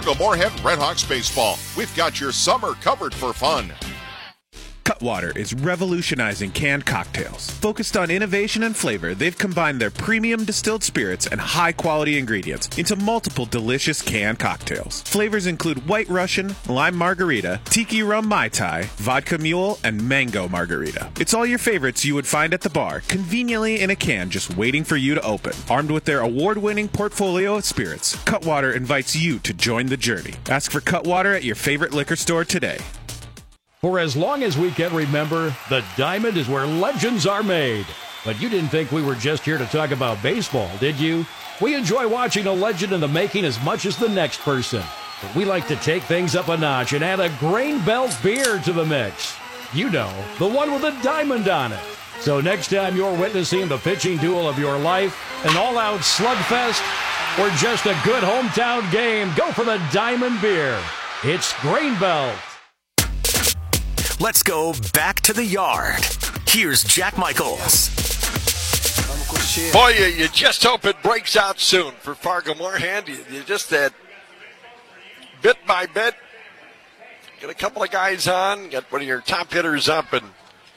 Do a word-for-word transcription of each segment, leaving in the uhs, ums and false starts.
Fargo-Moorhead Redhawks baseball. We've got your summer covered for fun. Cutwater is revolutionizing canned cocktails. Focused on innovation and flavor, they've combined their premium distilled spirits and high-quality ingredients into multiple delicious canned cocktails. Flavors include White Russian, Lime Margarita, Tiki Rum Mai Tai, Vodka Mule, and Mango Margarita. It's all your favorites you would find at the bar, conveniently in a can just waiting for you to open. Armed with their award-winning portfolio of spirits, Cutwater invites you to join the journey. Ask for Cutwater at your favorite liquor store today. For as long as we can remember, the Diamond is where legends are made. But you didn't think we were just here to talk about baseball, did you? We enjoy watching a legend in the making as much as the next person. But we like to take things up a notch and add a Grain Belt beer to the mix. You know, the one with a diamond on it. So next time you're witnessing the pitching duel of your life, an all-out slugfest, or just a good hometown game, go for the Diamond beer. It's Grain Belt. Let's go back to the yard. Here's Jack Michaels. Boy, you, you just hope it breaks out soon for Fargo-Moorhead. You, you just that bit by bit, get a couple of guys on, get one of your top hitters up, and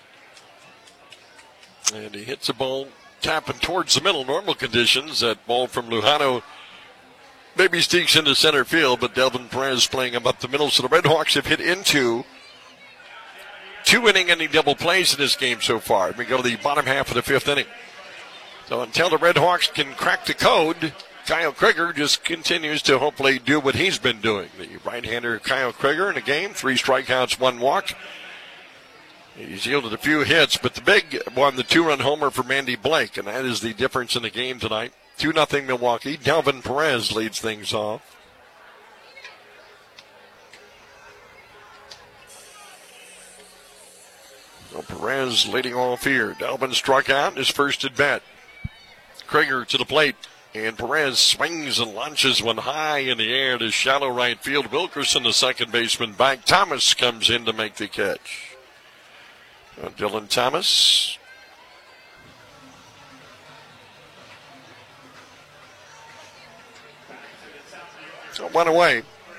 and he hits a ball tapping towards the middle. Normal conditions, that ball from Lujano maybe sneaks into center field, but Delvin Perez playing him up the middle. So the Redhawks have hit into two inning inning double plays in this game so far. We go to the bottom half of the fifth inning. So until the Redhawks can crack the code, Kyle Krieger just continues to hopefully do what he's been doing. The right-hander Kyle Krieger in the game, three strikeouts, one walk. He's yielded a few hits, but the big one, the two-run homer for Mandy Blake, and that is the difference in the game tonight. two nothing Milwaukee. Delvin Perez leads things off. So Perez leading off here. Delvin struck out in his first at bat. Krieger to the plate, and Perez swings and launches one high in the air to shallow right field. Wilkerson, the second baseman, back. Thomas comes in to make the catch. Uh, Dylan Thomas. So one away.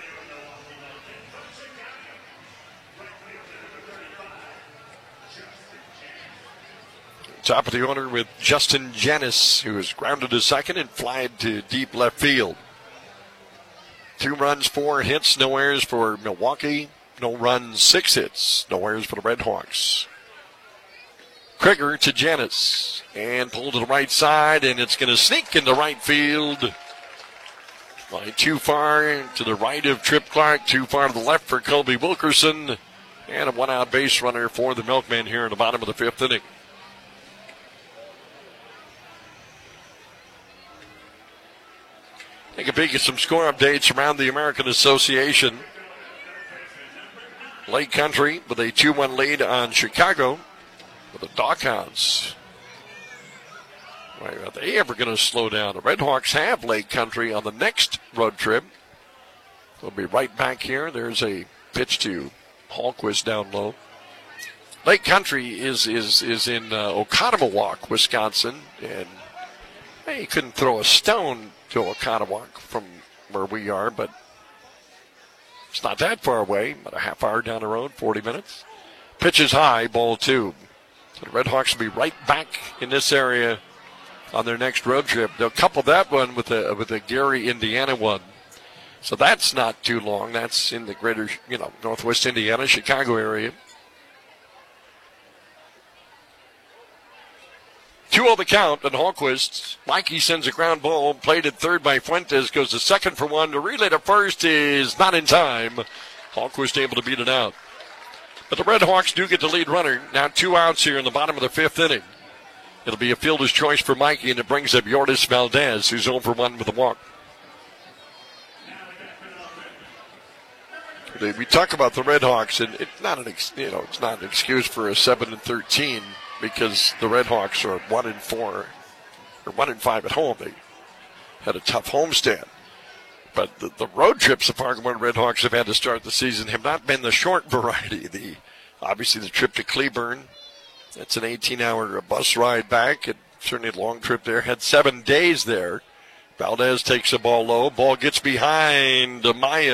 Top of the order with Justin Janis, who is grounded to second and flied to deep left field. Two runs, four hits, no errors for Milwaukee. No runs, six hits, no errors for the Redhawks. Krieger to Janis, and pulled to the right side, and it's going to sneak into right field. By too far to the right of Trip Clark, too far to the left for Colby Wilkerson, and a one-out base runner for the Milkmen here in the bottom of the fifth inning. Take a peek at some score updates around the American Association. Lake Country with a two one lead on Chicago with the Doghounds. Wait, are they ever going to slow down? The Redhawks have Lake Country on the next road trip. They'll be right back here. There's a pitch to Hallquist down low. Lake Country is is is in uh, Oconomowoc, Wisconsin, and hey, you couldn't throw a stone to Oconomowoc from where we are, but it's not that far away, about a half hour down the road, forty minutes. Pitch is high, ball two. So the Redhawks will be right back in this area on their next road trip. They'll couple that one with the with the Gary, Indiana one. So that's not too long. That's in the greater, you know, northwest Indiana, Chicago area. Two on the count, and Hallquist. Mikey sends a ground ball, played at third by Fuentes, goes to second for one. The relay to first is not in time. Hallquist able to beat it out. But the Redhawks do get the lead runner. Now two outs here in the bottom of the fifth inning. It'll be a fielder's choice for Mikey, and it brings up Yordis Valdez, who's oh for one with a walk. We talk about the Redhawks, and it's not an ex, you know it's not an excuse for a seven and thirteen. Because the Redhawks are one and four, or one and five at home. They had a tough homestand. But the, the road trips the Fargo-Moorhead Redhawks have had to start the season have not been the short variety. The obviously the trip to Cleburne, that's an eighteen-hour bus ride back, and certainly a long trip there. Had seven days there. Valdez takes the ball low. Ball gets behind Maya.